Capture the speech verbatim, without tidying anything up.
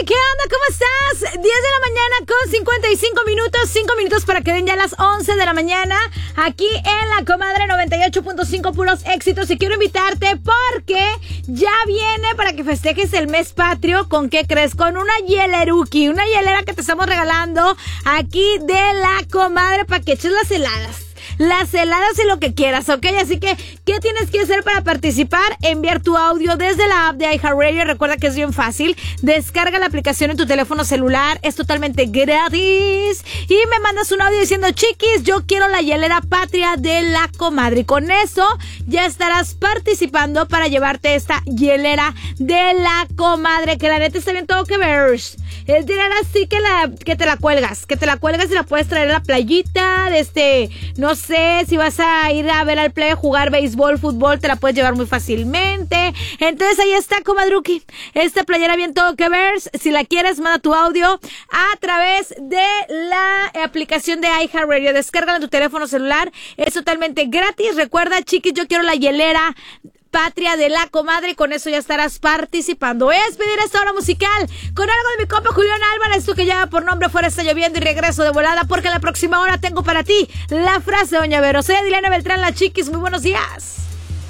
¿qué onda? ¿Cómo estás? diez de la mañana con cincuenta y cinco minutos, cinco minutos para que den ya las once de la mañana, aquí en La Comadre noventa y ocho punto cinco, puros éxitos. Y quiero invitarte porque ya viene para que festejes el mes patrio. ¿Con qué crees? Con una hieleruki, una hielera que te estamos regalando aquí de La Comadre para que eches las heladas. Las heladas y lo que quieras, ¿ok? Así que, ¿qué tienes que hacer para participar? Enviar tu audio desde la app de iHeartRadio. Recuerda que es bien fácil. Descarga la aplicación en tu teléfono celular. Es totalmente gratis. Y me mandas un audio diciendo, chiquis, yo quiero la hielera patria de La Comadre. Y con eso ya estarás participando para llevarte esta hielera de La Comadre. Que la neta está bien todo que ver. Es dirán así que, la, que te la cuelgas. Que te la cuelgas y la puedes traer a la playita. De este, no sé. sé, si vas a ir a ver al play jugar béisbol, fútbol, te la puedes llevar muy fácilmente. Entonces ahí está, comadruki, esta playera bien todo que ver. Si la quieres, manda tu audio a través de la aplicación de iHeartRadio. Descárgala en tu teléfono celular, es totalmente gratis. Recuerda, chiquis, yo quiero la hielera patria de La Comadre, y con eso ya estarás participando. Voy a despedir esta hora musical con algo de mi compa Julián Álvarez, tú que lleva por nombre Fuera está lloviendo, y regreso de volada porque en la próxima hora tengo para ti la frase de Doña Vero. Soy Adriana Beltrán, la chiquis, muy buenos días.